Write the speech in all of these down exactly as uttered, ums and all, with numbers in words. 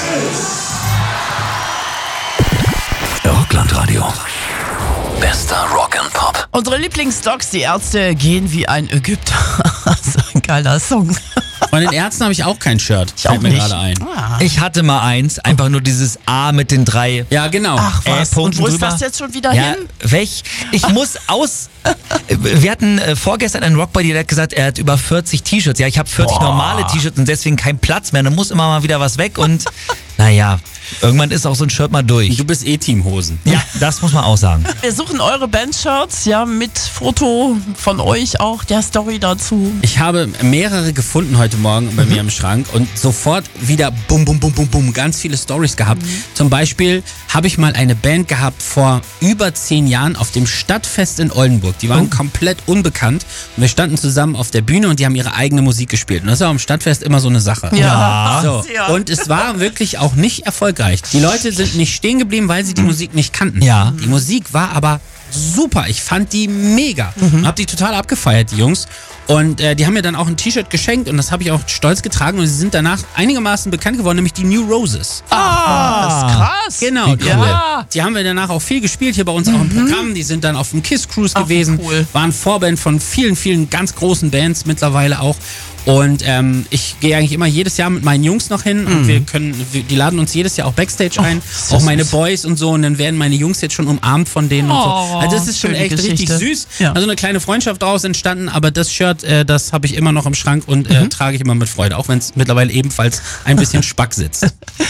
Rocklandradio. Bester Rock and Pop. Unsere Lieblingsdocs, die Ärzte, gehen wie ein Ägypter. So ein geiler Song. Von den Ärzten habe ich auch kein Shirt. Ich auch Fällt mir nicht. gerade ein. Ah. Ich hatte mal eins, einfach nur dieses A mit den drei Ja, genau. Ach was, Äh, und wo Punkten ist das drüber. jetzt schon wieder Ja, hin? welch? Ich muss aus. Wir hatten äh, vorgestern einen Rockbuddy, der hat gesagt, er hat über vierzig T-Shirts. Ja, ich habe vierzig Boah. normale T-Shirts und deswegen kein Platz mehr. Dann muss immer mal wieder was weg und naja, irgendwann ist auch so ein Shirt mal durch. Du bist eh Teamhosen. Ja, das muss man auch sagen. Wir suchen eure Bandshirts, ja, mit Foto von euch auch, der Story dazu. Ich habe mehrere gefunden heute Morgen bei mir im Schrank und sofort wieder bum, bum, bum, bum, bum, ganz viele Stories gehabt. Mhm. Zum Beispiel habe ich mal eine Band gehabt vor über zehn Jahren auf dem Stadtfest in Oldenburg. Die waren Oh. komplett unbekannt und wir standen zusammen auf der Bühne und die haben ihre eigene Musik gespielt. Und das ist auch am Stadtfest immer so eine Sache. Ja. So. Ja. Und es war wirklich auch nicht erfolgreich. Die Leute sind nicht stehen geblieben, weil sie die Musik nicht kannten. Ja. Die Musik war aber super. Ich fand die mega. Und hab die total abgefeiert, die Jungs. Und äh, die haben mir dann auch ein T-Shirt geschenkt und das habe ich auch stolz getragen und sie sind danach einigermaßen bekannt geworden, nämlich die New Roses. Ah, das ist krass. Genau, die, Ja. haben, die haben wir danach auch viel gespielt, hier bei uns auch im Programm. Die sind dann auf dem Kiss Cruise Ach, gewesen, cool. waren Vorband von vielen, vielen ganz großen Bands mittlerweile auch. Und ähm, ich gehe eigentlich immer jedes Jahr mit meinen Jungs noch hin und wir können, wir, die laden uns jedes Jahr auch Backstage ein, ist das auch meine süß. Boys und so und dann werden meine Jungs jetzt schon umarmt von denen und so. Oh, Also das ist schon schöne echt richtig Geschichte. süß. Ja. Also eine kleine Freundschaft daraus entstanden, aber das Shirt, äh, das habe ich immer noch im Schrank und äh, trage ich immer mit Freude, auch wenn es mittlerweile ebenfalls ein bisschen Spack sitzt.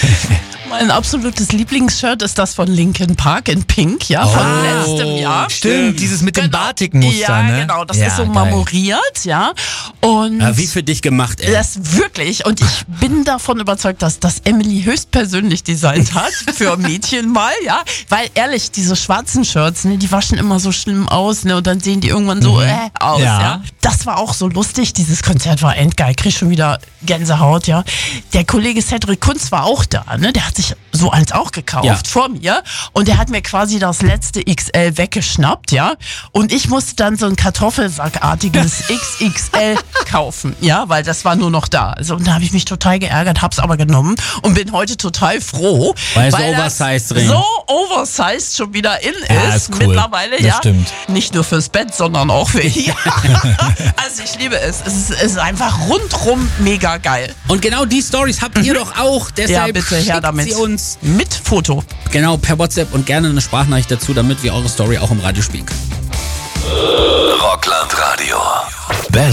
Mein absolutes Lieblingsshirt ist das von Linkin Park in Pink, ja, von Oh, letztem Jahr. Stimmt, dieses mit dem Genau. Batiken-Muster, Ja, ne? genau, das Ja, ist so geil. marmoriert, ja. Und Ja, wie für dich gemacht, ey. das wirklich, und ich bin davon überzeugt, dass das Emily höchstpersönlich designt hat, für Mädchen mal, ja. Weil ehrlich, diese schwarzen Shirts, ne, die waschen immer so schlimm aus, ne, und dann sehen die irgendwann so äh, aus, ja. Ja. Das war auch so lustig, dieses Konzert war endgeil, krieg schon wieder Gänsehaut, ja. Der Kollege Cedric Kunz war auch da, ne, der hat sich so eins auch gekauft, Ja. vor mir, und der hat mir quasi das letzte X L weggeschnappt, ja. Und ich musste dann so ein Kartoffelsackartiges X X L kaufen, ja, weil das war nur noch da. Also, und da habe ich mich total geärgert, hab's aber genommen und bin heute total froh, Weil so das oversized drin. so oversized schon wieder in Ja, ist, ist cool. mittlerweile, Das ja. stimmt. Nicht nur fürs Bett, sondern auch für hier. Also ich liebe es. Es ist, es ist einfach rundrum mega geil. Und genau die Stories habt ihr doch auch, deshalb Ja, bitte, her schickt damit. sie uns Mit Foto. genau per WhatsApp und gerne eine Sprachnachricht dazu, damit wir eure Story auch im Radio spielen können. Rocklandradio.